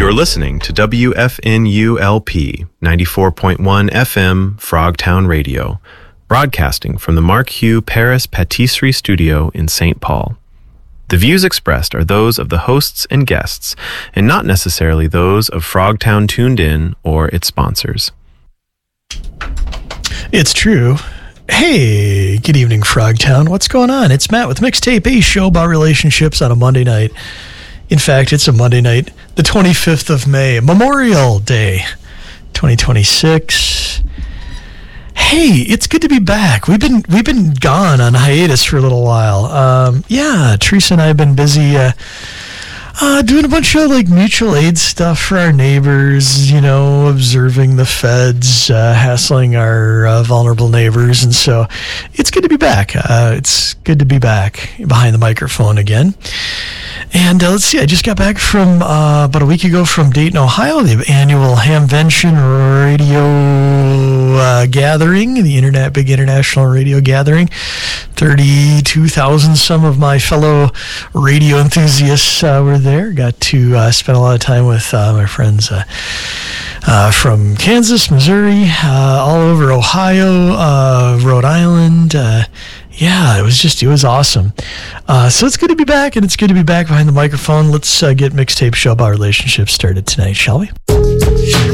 You're listening to WFNULP 94.1 FM Frogtown Radio, broadcasting from the Mark Hugh Paris Patisserie Studio in St. Paul. The views expressed are those of the hosts and guests, and not necessarily those of Frogtown Tuned In or its sponsors. It's true. Hey, good evening, Frogtown. What's going on? It's Matt with Mixtape, a show about relationships on a Monday night. In fact, it's a Monday night, the 25th of May, Memorial Day, 2026. Hey, it's good to be back. We've been gone on hiatus for a little while. Teresa and I have been busy doing a bunch of mutual aid stuff for our neighbors, observing the feds, hassling our vulnerable neighbors. And so it's good to be back. It's good to be back behind the microphone again. And let's see, I just got back from about a week ago from Dayton, Ohio, the annual Hamvention Radio Gathering, the big international radio gathering. 32,000 some of my fellow radio enthusiasts were there. Got to spend a lot of time with my friends from Kansas, Missouri, all over Ohio, Rhode Island. It was awesome. So it's good to be back, and it's good to be back behind the microphone. Let's get Mixtape Show about relationships started tonight, shall we?